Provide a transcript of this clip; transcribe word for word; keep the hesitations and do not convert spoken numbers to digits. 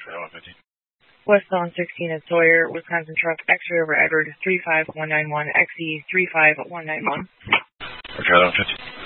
Try one fifty. Westbound sixteen at Sawyer, Wisconsin truck, X-ray over Edward, three five one nine one, X E three five one nine one. Try one fifty.